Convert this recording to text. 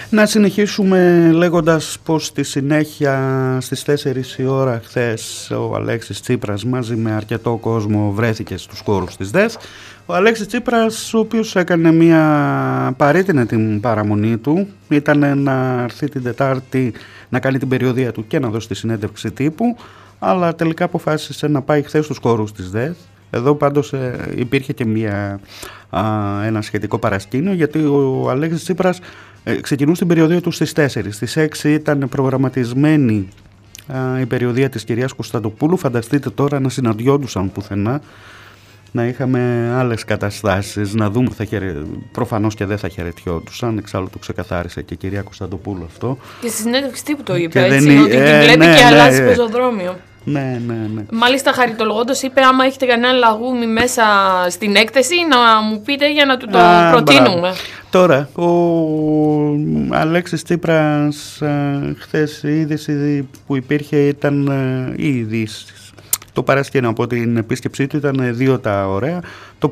Να συνεχίσουμε λέγοντας πως στη συνέχεια στις 4 η ώρα χθες ο Αλέξης Τσίπρας μαζί με αρκετό κόσμο βρέθηκε στους χώρους της ΔΕΘ. Ο Αλέξης Τσίπρας, ο οποίος έκανε παρέτεινε την παραμονή του, ήταν να έρθει την Τετάρτη να κάνει την περιοδεία του και να δώσει τη συνέντευξη τύπου, αλλά τελικά αποφάσισε να πάει χθες στους χώρους της ΔΕΘ. Εδώ πάντως υπήρχε και ένα σχετικό παρασκήνιο, γιατί ο Αλέξης Τσίπρας ξεκινούσε την περιοδεία του στις 4. Στις 6 ήταν προγραμματισμένη η περιοδεία της κυρίας Κωνσταντοπούλου. Φανταστείτε τώρα να συναντιόντουσαν πουθενά, να είχαμε άλλες καταστάσεις, να δούμε, προφανώς και δεν θα χαιρετιόντουσαν, εξάλλου το ξεκαθάρισε και η κυρία Κωνσταντοπούλου αυτό. Και στη συνέντευξη τύπου το είπε, έτσι, ότι την βλέπει και αλλάζει πεζοδρόμιο. Ναι. Μάλιστα χαριτολογώντας είπε, άμα έχετε κανένα λαγούμι μέσα στην έκθεση να μου πείτε για να του το προτείνουμε. Μπράβο. Τώρα, ο Αλέξης Τσίπρας χθες η είδηση που υπήρχε ήταν η είδηση. Το παρασκήνιο από την επίσκεψή του ήταν 2 τα ωραία. Το